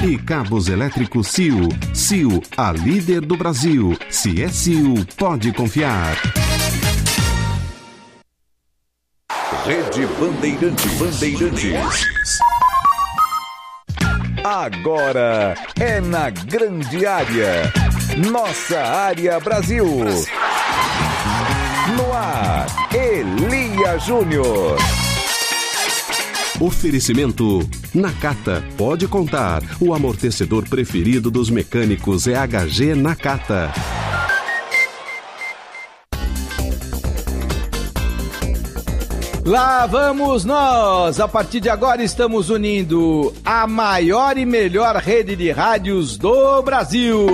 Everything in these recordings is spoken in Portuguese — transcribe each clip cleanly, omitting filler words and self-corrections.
E cabos elétricos Sil. Sil, a líder do Brasil. Se é Sil, pode confiar. Rede Bandeirantes. Agora é na grande área. Nossa área Brasil. No ar, Elia Júnior. Oferecimento Nakata, pode contar. O amortecedor preferido dos mecânicos é HG Nakata. Lá vamos nós! A partir de agora estamos unindo a maior e melhor rede de rádios do Brasil.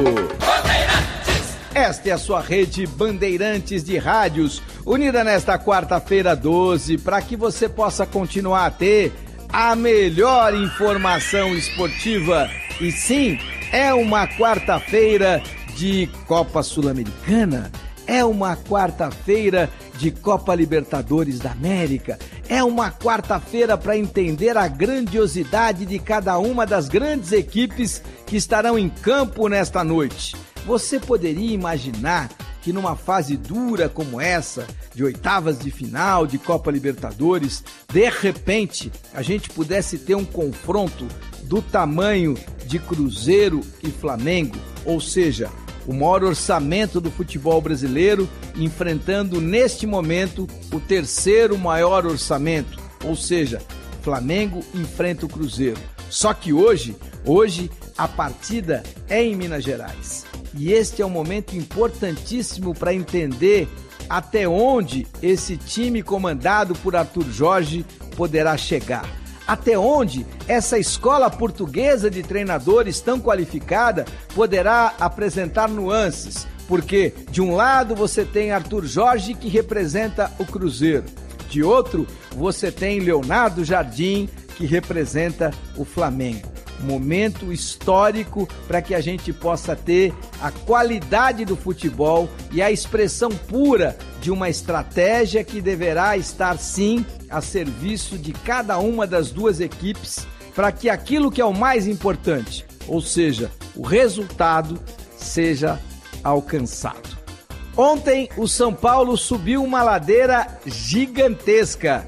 Esta é a sua rede Bandeirantes de rádios, unida nesta quarta-feira 12, para que você possa continuar a ter a melhor informação esportiva. E sim, é uma quarta-feira de Copa Sul-Americana, é uma quarta-feira de Copa Libertadores da América, é uma quarta-feira para entender a grandiosidade de cada uma das grandes equipes que estarão em campo nesta noite. Você poderia imaginar que numa fase dura como essa, de oitavas de final de Copa Libertadores, de repente a gente pudesse ter um confronto do tamanho de Cruzeiro e Flamengo, ou seja, o maior orçamento do futebol brasileiro enfrentando neste momento o terceiro maior orçamento, ou seja, Flamengo enfrenta o Cruzeiro. Só que hoje a partida é em Minas Gerais. E este é um momento importantíssimo para entender até onde esse time comandado por Arthur Jorge poderá chegar. Até onde essa escola portuguesa de treinadores tão qualificada poderá apresentar nuances. Porque de um lado você tem Arthur Jorge, que representa o Cruzeiro. De outro, você tem Leonardo Jardim, que representa o Flamengo. Momento histórico para que a gente possa ter a qualidade do futebol e a expressão pura de uma estratégia que deverá estar sim a serviço de cada uma das duas equipes para que aquilo que é o mais importante, ou seja, o resultado, seja alcançado. Ontem o São Paulo subiu uma ladeira gigantesca,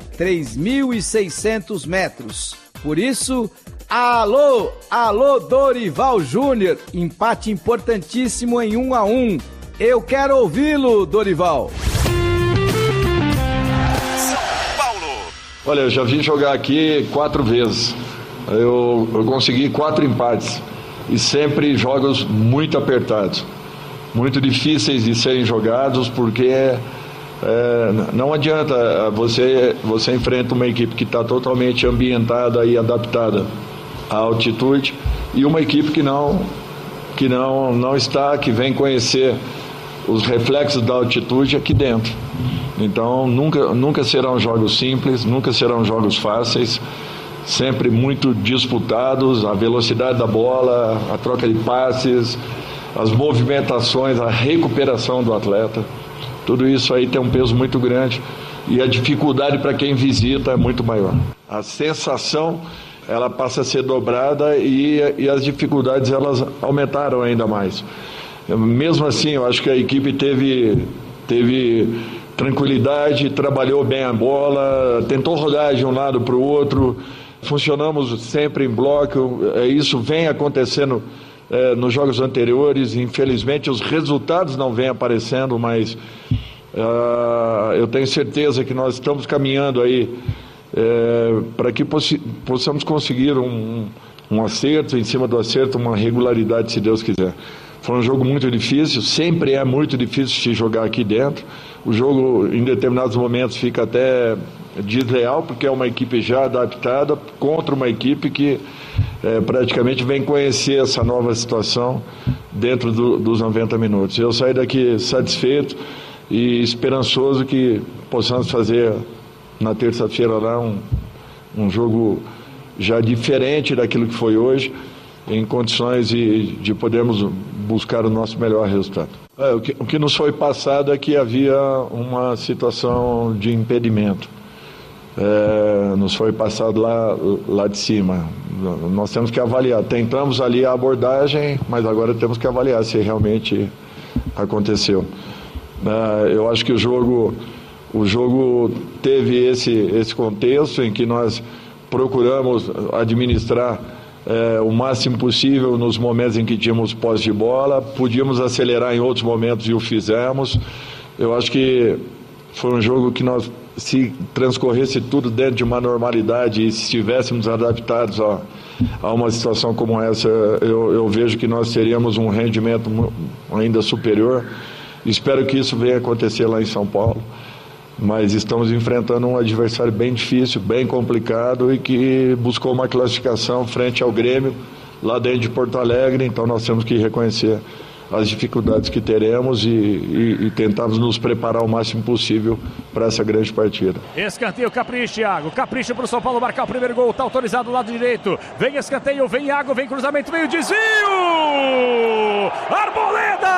3.600 metros. Por isso, alô Dorival Júnior, empate importantíssimo em 1-1. Eu quero ouvi-lo, Dorival. São Paulo. Olha, eu já vim jogar aqui 4 vezes. Eu consegui 4 empates e sempre jogos muito apertados, muito difíceis de serem jogados, porque não adianta você enfrenta uma equipe que está totalmente ambientada e adaptada à altitude e uma equipe que não está, que vem conhecer os reflexos da altitude aqui dentro. Então nunca serão jogos simples, nunca serão jogos fáceis, sempre muito disputados. A velocidade da bola, a troca de passes, as movimentações, a recuperação do atleta, tudo isso aí tem um peso muito grande e a dificuldade para quem visita é muito maior. A sensação, ela passa a ser dobrada e as dificuldades, elas aumentaram ainda mais. Mesmo assim, eu acho que a equipe teve tranquilidade, trabalhou bem a bola, tentou rodar de um lado para o outro, funcionamos sempre em bloco, isso vem acontecendo nos jogos anteriores. Infelizmente os resultados não vêm aparecendo, mas eu tenho certeza que nós estamos caminhando aí para que possamos conseguir um acerto, em cima do acerto, uma regularidade, se Deus quiser. Foi um jogo muito difícil, sempre é muito difícil se jogar aqui dentro. O jogo, em determinados momentos, fica até desleal, porque é uma equipe já adaptada contra uma equipe que praticamente vem conhecer essa nova situação dentro dos 90 minutos. Eu saí daqui satisfeito e esperançoso que possamos fazer na terça-feira lá um jogo já diferente daquilo que foi hoje, em condições de podermos buscar o nosso melhor resultado. O que nos foi passado é que havia uma situação de impedimento. Nos foi passado lá de cima, nós temos que avaliar. Tentamos ali a abordagem, mas agora temos que avaliar se realmente aconteceu. Eu acho que o jogo teve esse contexto em que nós procuramos administrar o máximo possível nos momentos em que tínhamos posse de bola. Podíamos acelerar em outros momentos e o fizemos. Eu acho que foi um jogo que nós, se transcorresse tudo dentro de uma normalidade e se estivéssemos adaptados a uma situação como essa, eu vejo que nós teríamos um rendimento ainda superior. Espero que isso venha acontecer lá em São Paulo, mas estamos enfrentando um adversário bem difícil, bem complicado e que buscou uma classificação frente ao Grêmio lá dentro de Porto Alegre. Então nós temos que reconhecer as dificuldades que teremos e tentarmos nos preparar o máximo possível para essa grande partida. Escanteio, Capricho, Thiago. Capricho para o São Paulo marcar o primeiro gol. Está autorizado do lado direito. Vem escanteio, vem Iago, vem cruzamento, vem o desvio! Arboleda!